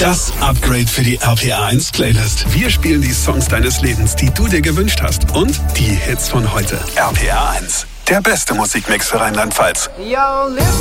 Das Upgrade für die RPA 1 Playlist. Wir spielen die Songs deines Lebens, die du dir gewünscht hast. Und die Hits von heute. RPA 1. Der beste Musikmix für Rheinland-Pfalz. Yo, listen.